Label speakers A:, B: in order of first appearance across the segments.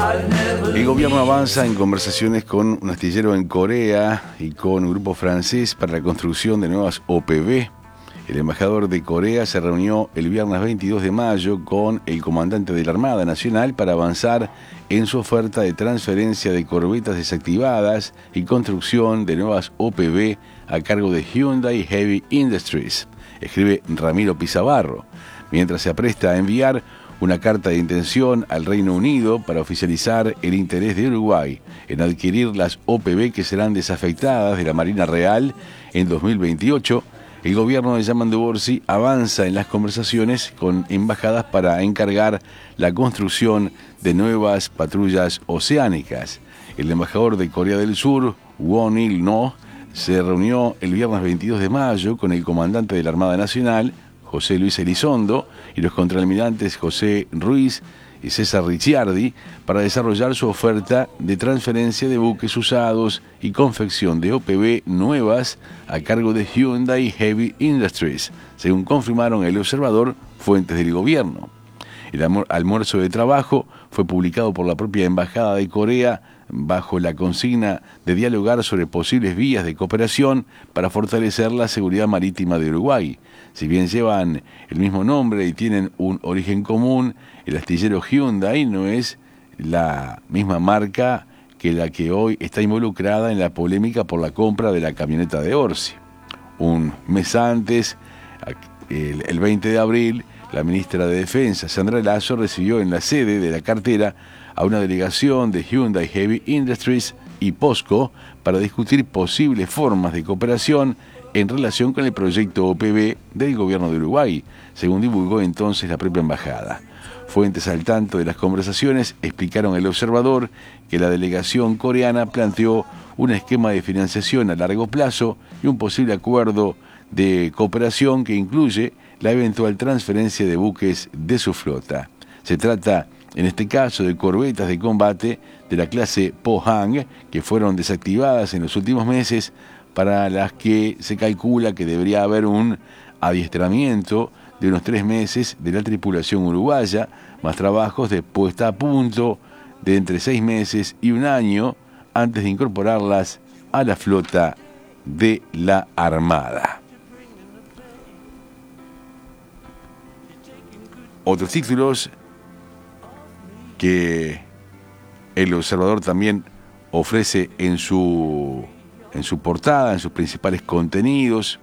A: El gobierno avanza en conversaciones con un astillero en Corea y con un grupo francés para la construcción de nuevas OPV. El embajador de Corea se reunió el viernes 22 de mayo con el comandante de la Armada Nacional para avanzar en su oferta de transferencia de corbetas desactivadas y construcción de nuevas OPV a cargo de Hyundai Heavy Industries, escribe Ramiro Pizabarro, mientras se apresta a enviar una carta de intención al Reino Unido para oficializar el interés de Uruguay en adquirir las OPV que serán desafectadas de la Marina Real en 2028. El gobierno de Yamandu Orsi avanza en las conversaciones con embajadas para encargar la construcción de nuevas patrullas oceánicas. El embajador de Corea del Sur, Won Il-no, se reunió el viernes 22 de mayo con el comandante de la Armada Nacional, José Luis Elizondo, y los contraalmirantes José Ruiz y César Ricciardi para desarrollar su oferta de transferencia de buques usados y confección de OPV nuevas a cargo de Hyundai Heavy Industries, según confirmaron El Observador fuentes del gobierno. El almuerzo de trabajo fue publicado por la propia Embajada de Corea bajo la consigna de dialogar sobre posibles vías de cooperación para fortalecer la seguridad marítima de Uruguay. Si bien llevan el mismo nombre y tienen un origen común, el astillero Hyundai no es la misma marca que la que hoy está involucrada en la polémica por la compra de la camioneta de Orsi. Un mes antes, el 20 de abril, la ministra de Defensa, Sandra Lasso, recibió en la sede de la cartera a una delegación de Hyundai Heavy Industries y POSCO para discutir posibles formas de cooperación en relación con el proyecto OPV del gobierno de Uruguay, según divulgó entonces la propia embajada. Fuentes al tanto de las conversaciones explicaron al Observador que la delegación coreana planteó un esquema de financiación a largo plazo y un posible acuerdo de cooperación que incluye la eventual transferencia de buques de su flota. Se trata, en este caso, de corbetas de combate de la clase Pohang, que fueron desactivadas en los últimos meses, para las que se calcula que debería haber un adiestramiento de unos 3 meses de la tripulación uruguaya, más trabajos de puesta a punto de entre 6 meses y 1 año antes de incorporarlas a la flota de la Armada. Otros títulos que El Observador también ofrece en su portada, en sus principales contenidos.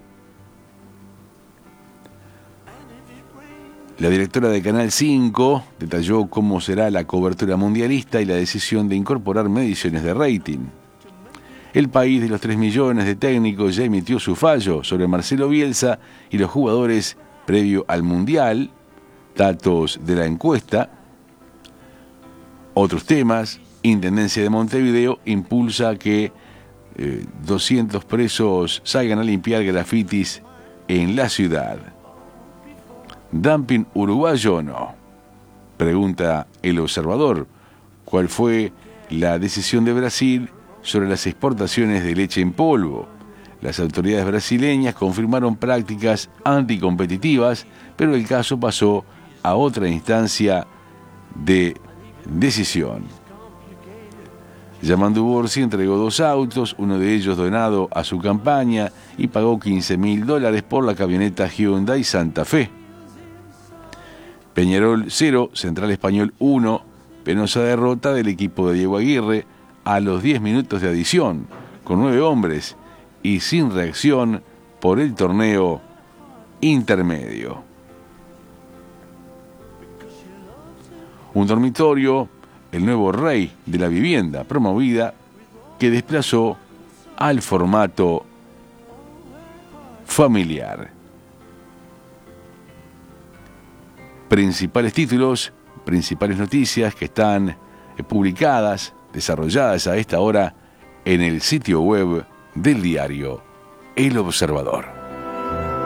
A: La directora de Canal 5 detalló cómo será la cobertura mundialista y la decisión de incorporar mediciones de rating. El país de los 3 millones de técnicos ya emitió su fallo sobre Marcelo Bielsa y los jugadores previo al Mundial. Datos de la encuesta. Otros temas. Intendencia de Montevideo impulsa que 200 presos salgan a limpiar grafitis en la ciudad. ¿Dumping uruguayo o no? Pregunta El Observador. ¿Cuál fue la decisión de Brasil sobre las exportaciones de leche en polvo? Las autoridades brasileñas confirmaron prácticas anticompetitivas, pero el caso pasó a otra instancia de decisión. Yamandu Orsi entregó 2 autos, uno de ellos donado a su campaña, y pagó $15.000 por la camioneta Hyundai Santa Fe. Peñarol 0, Central Español 1, penosa derrota del equipo de Diego Aguirre a los 10 minutos de adición, con 9 hombres y sin reacción por el torneo intermedio. Un dormitorio, el nuevo rey de la vivienda promovida, que desplazó al formato familiar. Principales títulos, principales noticias que están publicadas, desarrolladas a esta hora en el sitio web del diario El Observador.